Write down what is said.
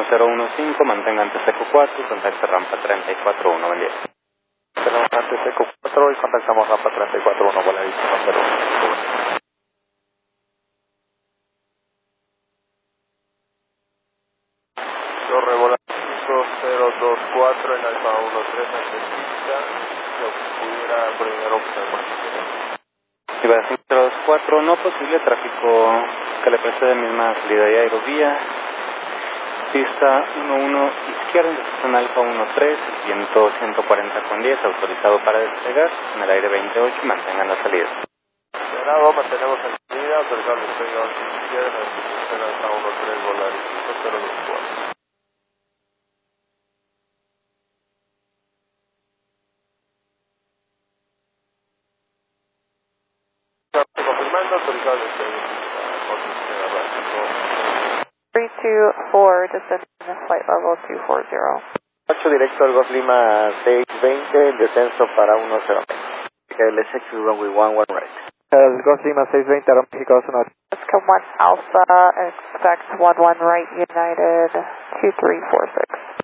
015, mantenga ante seco 4, contacte rampa 341, buen día. Tenemos ante seco 4 y contactamos rampa 341, voladísimo 01. Torre voladísimo 024 en alfa 13 ante pista, si pudiera coordinar observación. Iba 024, no posible tráfico que le precede misma salida de aerovía. Pista 11 izquierda, en alfa 13, viento 140,10, autorizado para despegar, en el aire 28, mantengan la salida. Cerrado, mantenemos en salida, autorizado el despegue izquierda, en alfa 13, voladísimo 024. Confirmando, autorizado el despegue por sistema básico. 324, descend flight level 240. 8 directo al Golf Lima 620, el descenso para 10. LSX runway 11 right. El Golf Lima 620, Aeroméxico 21. Let's come 1 Alpha, expect 11 right, United 2346.